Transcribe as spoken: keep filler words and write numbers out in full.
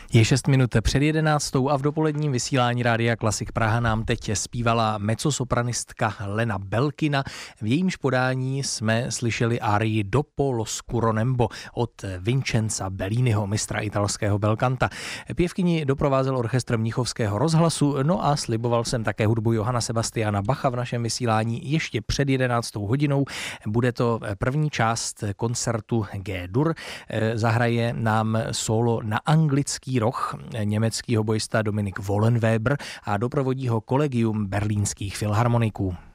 Je šest minut před jedenáctou a v dopoledním vysílání Rádia Klasik Praha nám teď zpívala mezzosopranistka Lena Belkina. V jejímž podání jsme slyšeli arii Dopo l'oscuro nembo od Vincenza Belliniho, mistra italského belkanta. Pěvkyni doprovázel orchestr Mnichovského rozhlasu, no a sliboval jsem také hudbu Johanna Sebastiana Bacha v našem vysílání ještě před jedenáctou hodinou. Bude to první část koncertu G-dur. Zahraje nám solo na anglický roh německý hobojista Dominik Wollenweber a doprovodí ho kolegium berlínských filharmoniků.